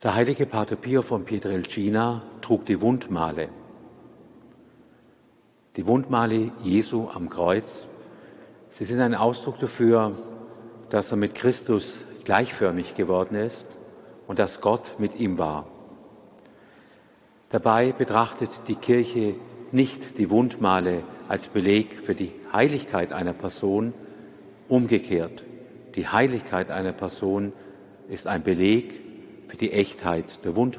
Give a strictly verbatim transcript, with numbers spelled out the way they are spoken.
Der heilige Pater Pio von Pietrelcina trug die Wundmale. Die Wundmale Jesu am Kreuz, sie sind ein Ausdruck dafür, dass er mit Christus gleichförmig geworden ist und dass Gott mit ihm war. Dabei betrachtet die Kirche nicht die Wundmale als Beleg für die Heiligkeit einer Person, umgekehrt. Die Heiligkeit einer Person ist ein Beleg für die Echtheit der Wundmale.